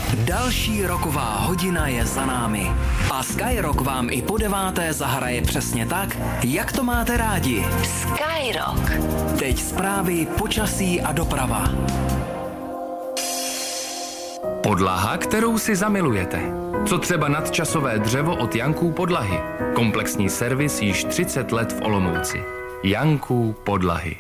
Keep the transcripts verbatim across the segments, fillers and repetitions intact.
Další roková hodina je za námi. A Skyrock vám i po deváté zahraje přesně tak, jak to máte rádi. Skyrock. Teď zprávy, počasí a doprava. Podlaha, kterou si zamilujete. Co třeba nadčasové dřevo od Janků podlahy. Komplexní servis již třicet let v Olomouci. Janků podlahy.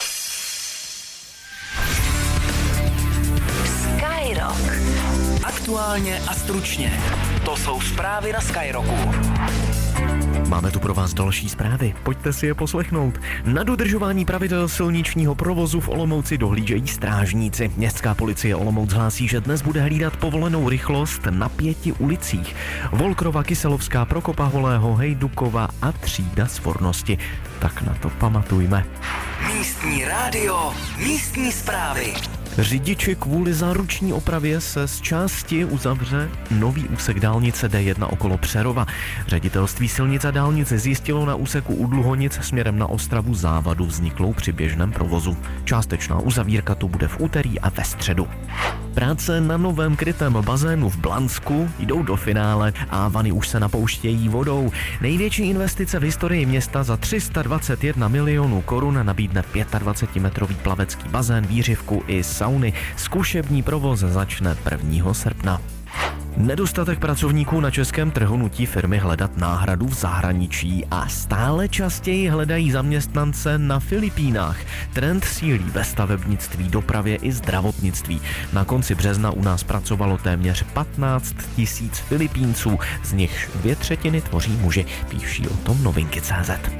Skyrock. Aktuálně a stručně. To jsou zprávy na Skyrocku. Máme tu pro vás další zprávy, pojďte si je poslechnout. Na dodržování pravidel silničního provozu v Olomouci dohlížejí strážníci. Městská policie Olomouc hlásí, že dnes bude hlídat povolenou rychlost na pěti ulicích. Volkrova, Kyselovská, Prokopa Holého, Hejdukova a Třída Svornosti. Tak na to pamatujme. Místní rádio, místní zprávy. Řidiči kvůli záruční opravě se z části uzavře nový úsek dálnice D jedna okolo Přerova. Ředitelství silnic a dálnic zjistilo na úseku u Dluhonic směrem na Ostravu závadu vzniklou při běžném provozu. Částečná uzavírka tu bude v úterý a ve středu. Práce na novém krytém bazénu v Blansku jdou do finále a vany už se napouštějí vodou. Největší investice v historii města za tři sta dvacet jedna milionů korun nabídne dvacetimetrový plavecký bazén, výřivku i sauny. Zkušební provoz začne prvního srpna. Nedostatek pracovníků na českém trhu nutí firmy hledat náhradu v zahraničí a stále častěji hledají zaměstnance na Filipínách. Trend sílí ve stavebnictví, dopravě i zdravotnictví. Na konci března u nás pracovalo téměř patnáct tisíc Filipínců, z nichž dvě třetiny tvoří muži, píší o tom novinky tečka cé zet.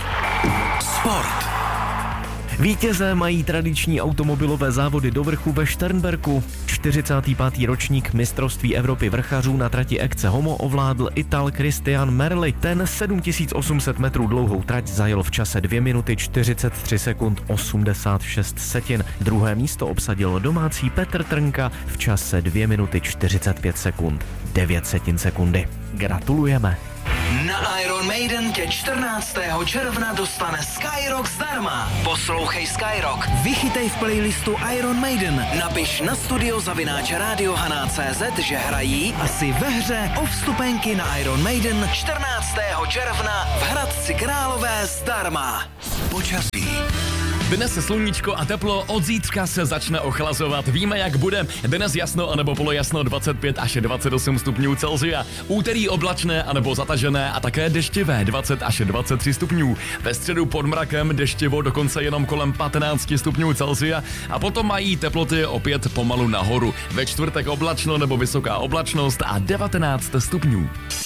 Sport. Vítězé mají tradiční automobilové závody do vrchu ve Šternberku. čtyřicátý pátý ročník mistrovství Evropy vrchařů na trati Ecce Homo ovládl Ital Christian Merli. Ten sedm tisíc osm set metrů dlouhou trať zajel v čase dvě minuty čtyřicet tři sekund osmdesát šest setin. Druhé místo obsadil domácí Petr Trnka v čase dvě minuty čtyřicet pět sekund devět setin sekundy. Gratulujeme! Na Iron Maiden tě čtrnáctého června dostane Skyrock zdarma. Poslouchej Skyrock, vychytej v playlistu Iron Maiden, napiš na studio zavináč radiohana tečka cé zet, že hrají a si ve hře o vstupenky na Iron Maiden čtrnáctého června v Hradci Králové zdarma. Počasí. Dnes se sluníčko a teplo, od zítřka se začne ochlazovat. Víme, jak bude. Dnes jasno anebo polojasno dvacet pět až dvacet osm stupňů Celsia. Úterý oblačné anebo zatažené a také deštivé dvacet až dvacet tři stupňů. Ve středu pod mrakem deštivo dokonce jenom kolem patnáct stupňů Celsia a potom mají teploty opět pomalu nahoru. Ve čtvrtek oblačno nebo vysoká oblačnost a devatenáct stupňů.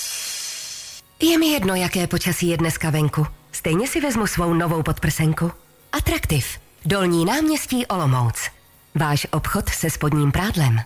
Je mi jedno, jaké počasí je dneska venku. Stejně si vezmu svou novou podprsenku. Atraktiv. Dolní náměstí Olomouc. Váš obchod se spodním prádlem.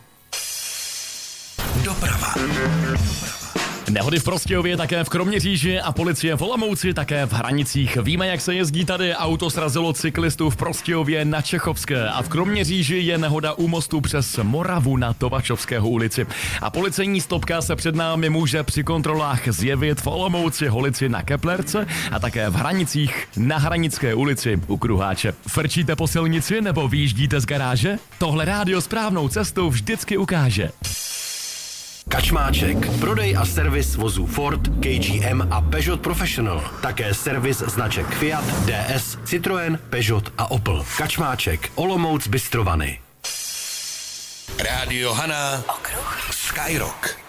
Doprava. Nehody v Prostějově, také v Kroměříži a policie v Olomouci, také v Hranicích. Víme, jak se jezdí tady. Auto srazilo cyklistu v Prostějově na Čechovské a v Kroměříži je nehoda u mostu přes Moravu na Tovačovského ulici. A policejní stopka se před námi může při kontrolách zjevit v Olomouci, Holici na Keplerce a také v Hranicích na Hranické ulici u Kruháče. Frčíte po silnici nebo vyjíždíte z garáže? Tohle rádio správnou cestu vždycky ukáže. Kačmáček. Prodej a servis vozů Ford, K G M a Peugeot Professional. Také servis značek Fiat, D S, Citroën, Peugeot a Opel. Kačmáček. Olomouc Bystrovany. Rádio Hana. Okruh. Skyrock.